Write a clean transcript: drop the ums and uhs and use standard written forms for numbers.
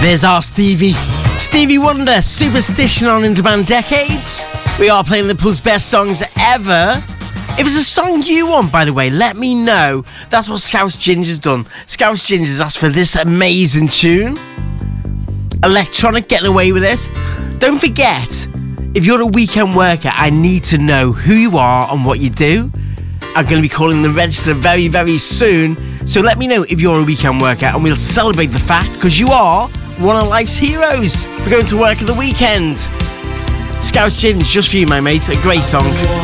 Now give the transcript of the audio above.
There's our Stevie. Stevie Wonder, Superstition on In Demand Decades. We are playing Liverpool's best songs ever. If it's a song you want, by the way, let me know. That's what Scouse Ginger's done. Scouse Ginger's asked for this amazing tune. Electronic, getting away with it. Don't forget, if you're a weekend worker, I need to know who you are and what you do. I'm going to be calling the register very, very soon. So let me know if you're a weekend worker and we'll celebrate the fact, because you are one of life's heroes for going to work at the weekend. Scouse Ginge, just for you, my mate. A great song.